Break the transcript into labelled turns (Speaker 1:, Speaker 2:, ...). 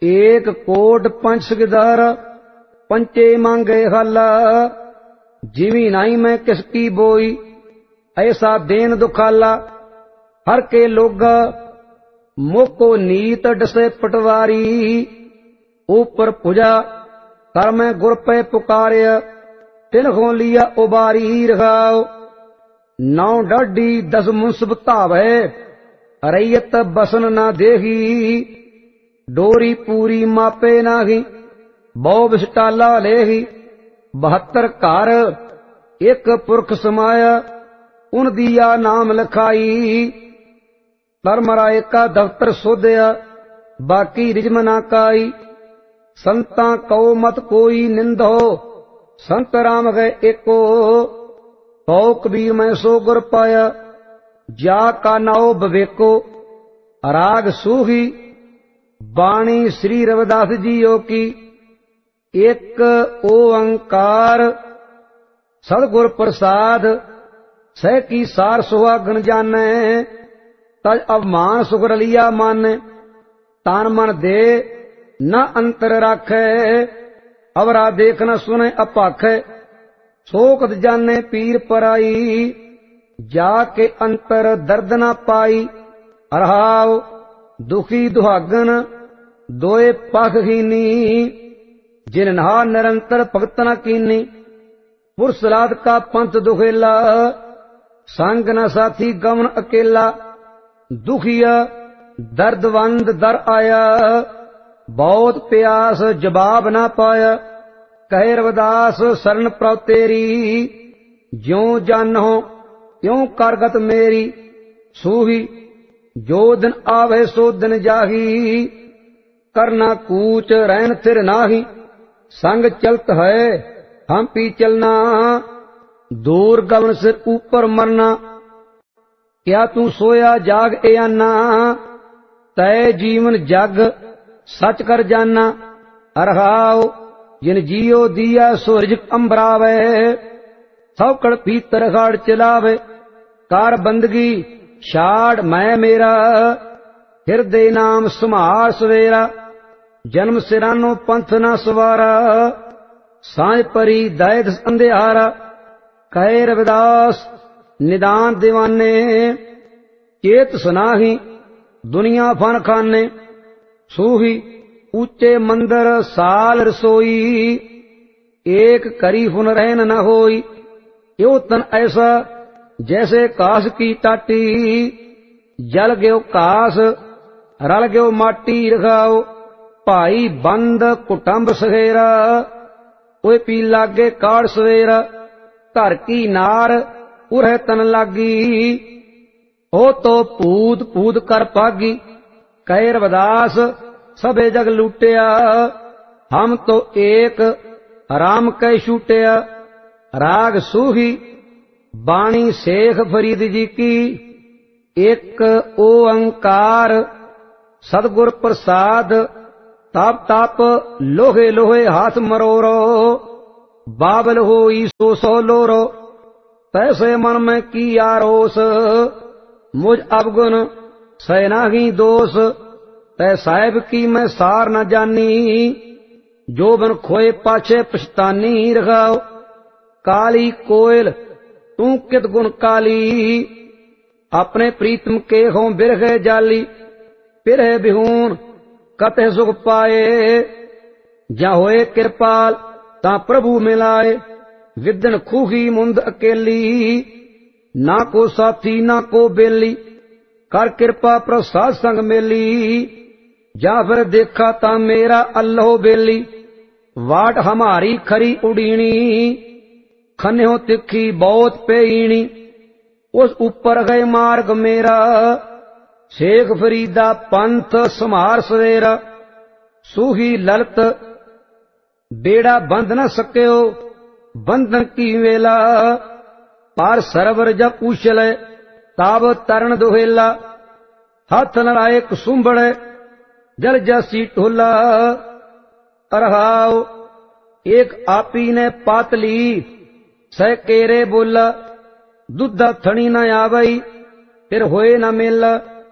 Speaker 1: एक कोट पंच गिदर पंचे मांगे हल। जिमी नाई मैं किसकी बोई ऐसा देन दुखाला। हर के लोग मोको नीत डसे पटवारी। ऊपर पूजा कर मैं गुर पे पुकार्य तिन्हों लिया उबारी रखाओ। 9 डाढ़ी 10 मुंसब धावे रैयत बसन ना देही। डोरी पूरी मापे नाही बहु विस्टाला लेही। 72 घर एक पुरख समाया उन दिया नाम लिखाई। धर्मराय का दफ्तर सोधया बाकी रिजम ना काई। संता कहो मत कोई निंदो संत राम गए एको। तो कबीर मैं सो गुर पाया जा का नाओ बवेको। राग सूही बाणी श्री रविदास जीओ की। एक ओंकार सदगुर प्रसाद सह की सार सुहागन जाने। तज अवमान सुख रलिया माने। तान मन दे न अंतर राखे। अवरा देख न सुने अपाखे। सोकत जाने पीर पराई जाके अंतर दर्द न पाई। अरहाव दुखी दुहागन दोए पख हीनी। जिन नहा निरंतर भगत न कीनी। पुरसलाद का पंथ दुखेला संग न साथी गमन अकेला। दुखिया दर्दवंद दर आया बहुत प्यास जवाब ना पाया। कहे रविदास शरण प्रभ तेरी ज्यों जानो त्यों करगत मेरी। सूही जो दिन आवे सो दिन जाही। करना कूच रहन थिर नाही। संग चलत है हम पी चलना। दूर गगन से ऊपर मरना। क्या तू सोया जाग एयाना। तय जीवन जग सच कर जाना। अरहाओ जिन जियो दिया सूरज अंबरावे। सौकड़ भीतर गाड़ चलावे। कार बंदगी छाड़ मैं मेरा। हृदय नाम सुमार सवेरा। जन्म सिरानो पंथ न सवारा। सांझ परी दैद अंधियारा। कहे रविदास निदान दीवाने। चेत सुनाही दुनिया फन खाने। सूही ऊंचे मंदिर साल रसोई। एक करी फुन रहन न होई। यो तन ऐसा जैसे कास की टाटी। जल गयो कास रल गयो माटी। रखाओ भाई बंद कुटुंब सहेरा। ओए पी लागे काड़ सवेरा। घर की नार उरह तन लागी। हो तो पूत पूत कर पागी। कहे रविदास सबे जग लूटिया। हम तो एक राम कै छूटिया। राग सूही बाणी शेख फरीद जी की। एक ओंकार सदगुर प्रसाद। ताप ताप लोहे लोहे हाथ मरोरो। बाबल होई सो सो लोरो। तैसे मन में की आरोस। मुझ अवगुण सैनाही दोष। तै साहिब की मैं सार न जानी। जो बन खोए पाछे पछतानी। रखाओ काली कोयल तू कित गुण काली। अपने प्रीतम के हों बिरहे जाली। पिरहे बिहून कते सुख पाए। जा होए कृपाल ता प्रभु मिलाए। विदन खूही मुंद अकेली। ना को साथी ना को बेली। कर कृपा प्रसाद संग मेली। जा फिर देखा ता मेरा अल्लाह बेली। वाट हमारी खरी उड़ीनी। खन्यो तिखी बहुत पेईनी। उस ऊपर गए मार्ग मेरा। शेख फरीदा पंथ समार सवेरा। सूही ललत बेड़ा बंध न सक्यो बंधन की वेला। पार सरवर जब उछले ताब तरण दुहेला। हाथ न लाए कुसुम्बड़े जल जसी ढोला। अरहाओ एक आपी ने पातली सह केरे बोला। दुधा थणी न आवई फिर होए न मेला।